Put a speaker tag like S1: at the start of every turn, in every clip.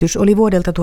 S1: oli vuodelta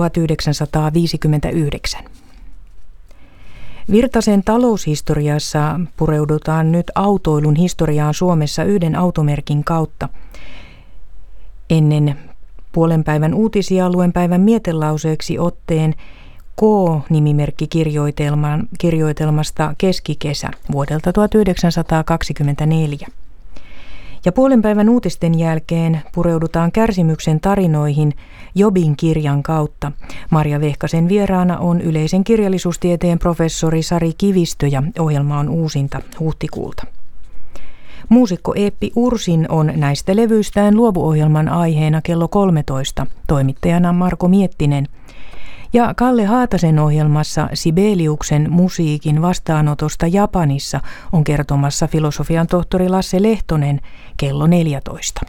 S1: 1959. Virtasen taloushistoriassa pureudutaan nyt autoilun historiaan Suomessa yhden automerkin kautta. Ennen puolen päivän uutisia luen päivän mietelauseeksi otteen K-nimimerkki kirjoitelmasta Keskikesä vuodelta 1924. Ja puolen päivän uutisten jälkeen pureudutaan kärsimyksen tarinoihin Jobin kirjan kautta. Marja Vehkasen vieraana on yleisen kirjallisuustieteen professori Sari Kivistö ja ohjelma on uusinta huhtikuulta. Muusikko Eeppi Ursin on näistä levyistään luovuohjelman aiheena kello 13, toimittajana Marko Miettinen. Ja Kalle Haatasen ohjelmassa Sibeliuksen musiikin vastaanotosta Japanissa on kertomassa filosofian tohtori Lasse Lehtonen kello 14.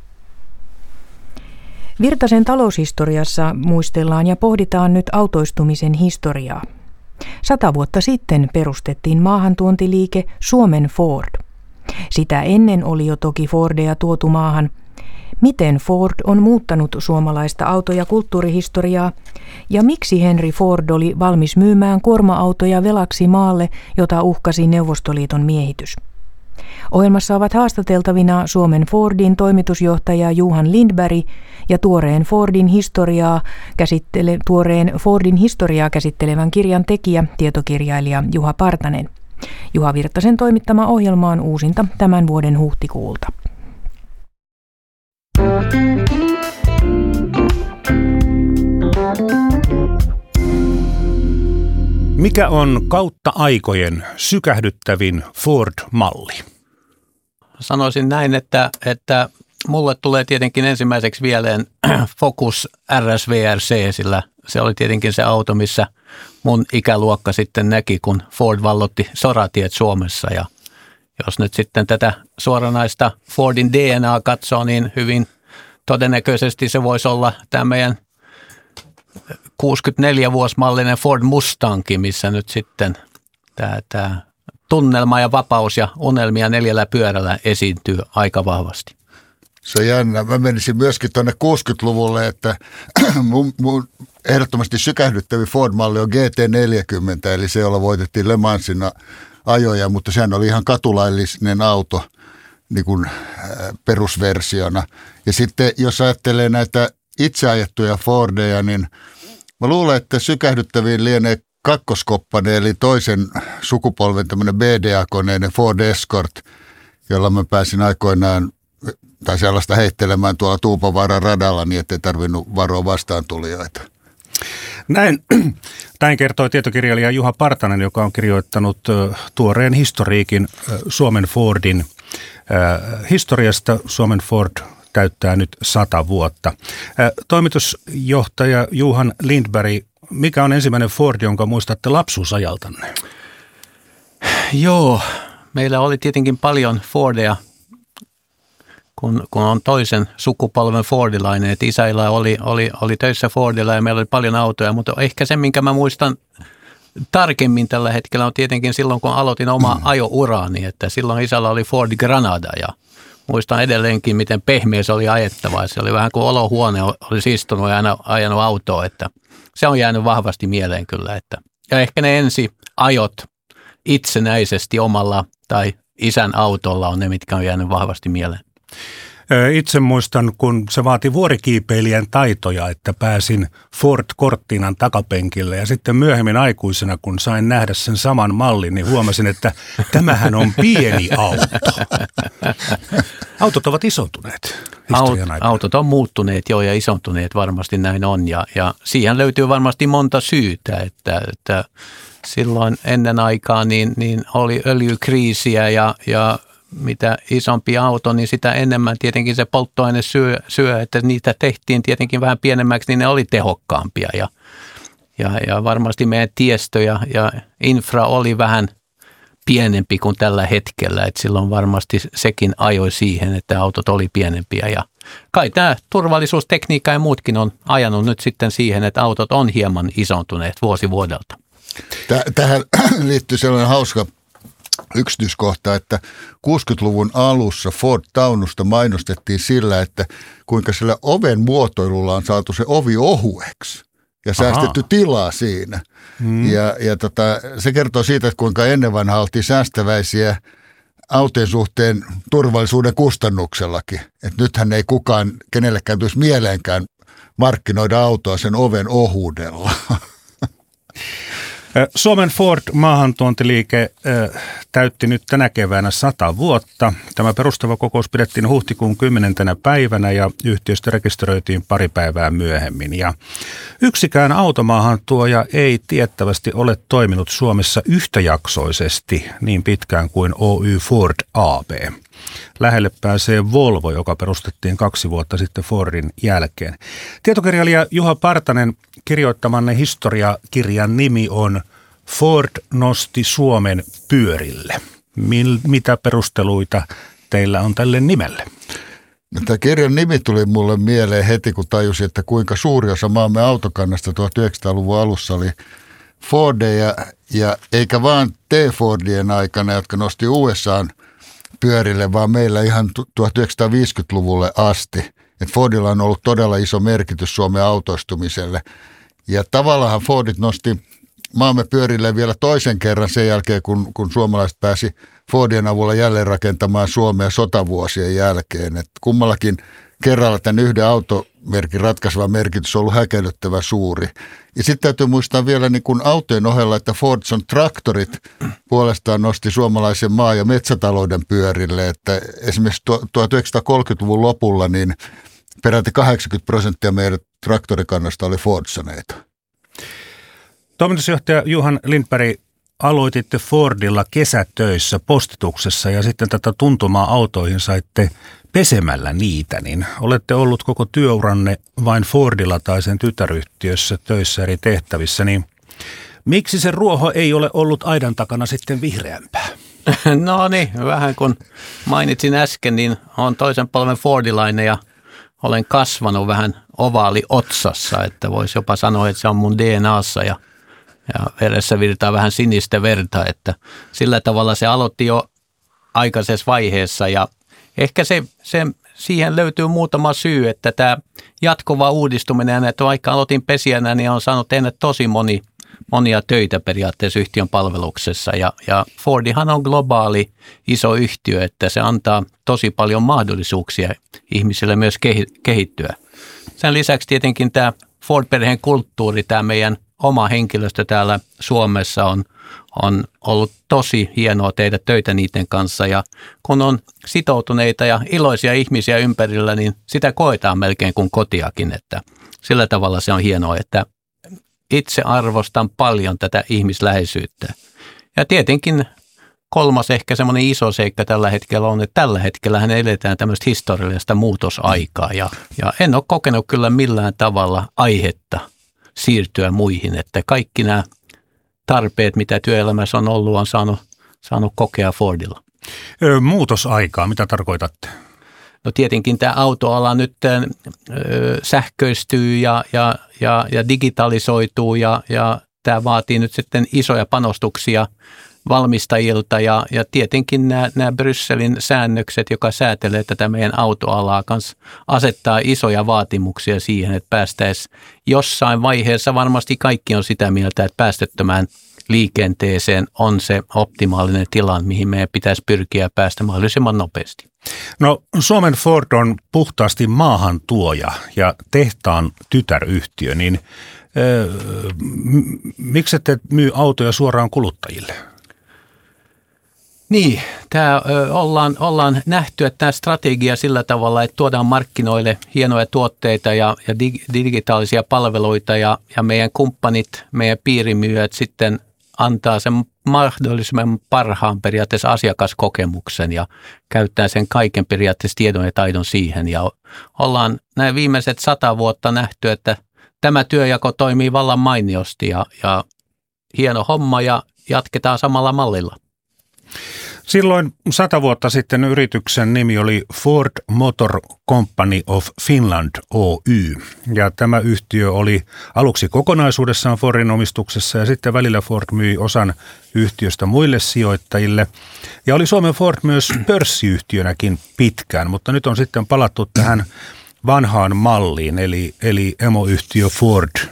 S1: Virtasen taloushistoriassa muistellaan ja pohditaan nyt autoistumisen historiaa. 100 vuotta sitten perustettiin maahantuontiliike Suomen Ford. Sitä ennen oli jo toki Fordeja tuotu maahan. Miten Ford on muuttanut suomalaista auto- ja kulttuurihistoriaa ja miksi Henry Ford oli valmis myymään kuorma-autoja velaksi maalle, jota uhkasi Neuvostoliiton miehitys? Ohjelmassa ovat haastateltavina Suomen Fordin toimitusjohtaja Johan Lindberg ja tuoreen Fordin historiaa käsittelevän kirjan tekijä, tietokirjailija Juha Partanen. Juha Virtasen toimittama ohjelma on uusinta tämän vuoden huhtikuulta.
S2: Mikä on kautta aikojen sykähdyttävin Ford-malli?
S3: Sanoisin näin, että mulle tulee tietenkin ensimmäiseksi mieleen Focus RS-VRC, sillä se oli tietenkin se auto, missä mun ikäluokka sitten näki, kun Ford vallotti soratiet Suomessa. Ja jos nyt sitten tätä suoranaista Fordin DNA katsoo, niin hyvin todennäköisesti se voisi olla tämä meidän 64-vuosmallinen Ford Mustang, missä nyt sitten tämä tunnelma ja vapaus ja unelmia 4 pyörällä esiintyy aika vahvasti.
S4: Se on jännä. Mä menisin myöskin tuonne 60-luvulle, että mun ehdottomasti sykähdyttävin Ford-malli on GT40, eli se, jolla voitettiin Le Mansin ajoja, mutta sehän oli ihan katulaillinen auto niin kuin perusversiona. Ja sitten jos ajattelee näitä itse ajettuja Fordeja, niin mä luulen, että sykähdyttäviin lienee kakkoskoppane, eli toisen sukupolven tämmöinen BDA-koneinen Ford Escort, jolla mä pääsin aikoinaan tai sellaista heittelemään tuolla Tuupovaaran radalla niin, ettei tarvinnut varoa vastaantulijoita.
S2: Näin kertoi tietokirjailija Juha Partanen, joka on kirjoittanut tuoreen historiikin Suomen Fordin historiasta. Suomen Ford täyttää nyt 100 vuotta. Toimitusjohtaja Johan Lindberg, mikä on ensimmäinen Ford, jonka muistatte lapsuusajaltanne?
S3: Joo, meillä oli tietenkin paljon Fordeja, kun on toisen sukupolven fordilainen, että isäillä oli töissä Fordilla ja meillä oli paljon autoja, mutta ehkä se, minkä mä muistan tarkemmin tällä hetkellä on tietenkin silloin, kun aloitin oma ajouraani, että silloin isällä oli Ford Granada ja muistan edelleenkin, miten pehmeä se oli ajettava. Se oli vähän kuin olohuone olisi istunut ja ajanut autoa, että se on jäänyt vahvasti mieleen kyllä. Ja ehkä ne ensi ajot itsenäisesti omalla tai isän autolla on ne, mitkä on jäänyt vahvasti mieleen.
S2: Itse muistan, kun se vaati vuorikiipeilijän taitoja, että pääsin Ford Cortinan takapenkille ja sitten myöhemmin aikuisena, kun sain nähdä sen saman mallin, niin huomasin, että tämähän on pieni auto. Autot ovat isontuneet historian aikana. Autot
S3: on muuttuneet jo ja isontuneet, varmasti näin on ja siihen löytyy varmasti monta syytä, että silloin ennen aikaa niin oli öljykriisiä ja mitä isompi auto, niin sitä enemmän tietenkin se polttoaine syö, että niitä tehtiin tietenkin vähän pienemmäksi, niin ne oli tehokkaampia. Ja varmasti meidän tiestö ja infra oli vähän pienempi kuin tällä hetkellä, että silloin varmasti sekin ajoi siihen, että autot oli pienempiä. Ja kai tämä turvallisuustekniikka ja muutkin on ajanut nyt sitten siihen, että autot on hieman isontuneet vuosi vuodelta.
S4: Tähän liittyy sellainen hauska yksityiskohta, että 60-luvun alussa Ford Taunusta mainostettiin sillä, että kuinka sillä oven muotoilulla on saatu se ovi ohueksi ja säästetty tilaa siinä. Ja se kertoo siitä, että kuinka ennen vanhaa oltiin säästäväisiä autojen suhteen turvallisuuden kustannuksellakin. Että nythän ei kukaan kenellekään tulisi mieleenkään markkinoida autoa sen oven ohuudella.
S2: Suomen Ford-maahantuontiliike täytti nyt tänä keväänä 100 vuotta. Tämä perustava kokous pidettiin huhtikuun 10. päivänä ja yhtiöstä rekisteröitiin pari päivää myöhemmin. Ja yksikään automaahantuoja ei tiettävästi ole toiminut Suomessa yhtäjaksoisesti niin pitkään kuin Oy Ford AB. Lähelle pääsee Volvo, joka perustettiin 2 vuotta sitten Fordin jälkeen. Tietokirjailija Juha Partanen, kirjoittamanne historiakirjan nimi on Ford nosti Suomen pyörille. Mitä perusteluita teillä on tälle nimelle?
S4: No, tämä kirjan nimi tuli mulle mieleen heti, kun tajusin, että kuinka suuri osa maamme autokannasta 1900-luvun alussa oli Fordeja, ja eikä vaan T-Fordien aikana, jotka nosti USA:n pyörille, vaan meillä ihan 1950-luvulle asti. Et Fordilla on ollut todella iso merkitys Suomen autoistumiselle. Ja tavallaan Fordit nosti maamme pyörille vielä toisen kerran sen jälkeen, kun suomalaiset pääsi Fordien avulla jälleen rakentamaan Suomea sotavuosien jälkeen. Et kummallakin kerralla tämän yhden automerkin ratkaiseva merkitys on ollut häkellyttävä suuri. Ja sitten täytyy muistaa vielä niin kuin autojen ohella, että Fordson traktorit puolestaan nosti suomalaisen maa- ja metsätalouden pyörille. Että esimerkiksi 1930-luvun lopulla niin peräti 80% meidän traktorikannasta oli Fordsoneita.
S2: Toimitusjohtaja Johan Lindberg, aloititte Fordilla kesätöissä postituksessa ja sitten tätä tuntumaa autoihin saitte pesemällä niitä, niin olette ollut koko työuranne vain Fordilla tai sen tytäryhtiössä töissä eri tehtävissä, niin miksi se ruoho ei ole ollut aidan takana sitten vihreämpää?
S3: No niin, vähän kun mainitsin äsken, niin olen toisen polven Fordilainen ja olen kasvanut vähän ovaali otsassa, että voisi jopa sanoa, että se on mun DNAssa ja veressä virtaa vähän sinistä verta, että sillä tavalla se aloitti jo aikaisessa vaiheessa ja ehkä siihen löytyy muutama syy, että tämä jatkuva uudistuminen, että vaikka aloitin pesijänä, niin on saanut tehdä tosi monia töitä periaatteessa yhtiön palveluksessa ja Fordihan on globaali iso yhtiö, että se antaa tosi paljon mahdollisuuksia ihmisille myös kehittyä. Sen lisäksi tietenkin tämä Ford-perheen kulttuuri, tämä meidän oma henkilöstö täällä Suomessa on ollut tosi hienoa tehdä töitä niiden kanssa ja kun on sitoutuneita ja iloisia ihmisiä ympärillä, niin sitä koetaan melkein kuin kotiakin, että sillä tavalla se on hienoa, että itse arvostan paljon tätä ihmisläheisyyttä. Ja tietenkin kolmas ehkä semmoinen iso seikka tällä hetkellä on, että tällä hetkellähän eletään tämmöistä historiallista muutosaikaa ja en ole kokenut kyllä millään tavalla aihetta siirtyä muihin, että kaikki nämä tarpeet, mitä työelämässä on ollut, on saanut kokea Fordilla.
S2: Muutosaikaa, mitä tarkoitatte?
S3: No tietenkin tämä autoala nyt sähköistyy ja digitalisoituu ja tämä vaatii nyt sitten isoja panostuksia valmistajilta ja tietenkin nämä Brysselin säännökset, joka säätelee tätä meidän autoalaa, kanssa asettaa isoja vaatimuksia siihen, että päästäisiin jossain vaiheessa, varmasti kaikki on sitä mieltä, että päästöttömään liikenteeseen on se optimaalinen tila, mihin meidän pitäisi pyrkiä päästä mahdollisimman nopeasti.
S2: No Suomen Ford on puhtaasti maahantuoja ja tehtaan tytäryhtiö, niin miksi ette myy autoja suoraan kuluttajille?
S3: Niin, ollaan nähty, että tämä strategia sillä tavalla, että tuodaan markkinoille hienoja tuotteita ja digitaalisia palveluita ja meidän kumppanit, meidän piirimyyjät sitten antaa sen mahdollisimman parhaan periaatteessa asiakaskokemuksen ja käyttää sen kaiken periaatteessa tiedon ja taidon siihen. Ja ollaan näin viimeiset 100 vuotta nähty, että tämä työjako toimii vallan mainiosti ja hieno homma ja jatketaan samalla mallilla.
S2: Silloin 100 vuotta sitten yrityksen nimi oli Ford Motor Company of Finland Oy. Ja tämä yhtiö oli aluksi kokonaisuudessaan Fordin omistuksessa ja sitten välillä Ford myi osan yhtiöstä muille sijoittajille. Ja oli Suomen Ford myös pörssiyhtiönäkin pitkään, mutta nyt on sitten palattu tähän vanhaan malliin, eli emoyhtiö Ford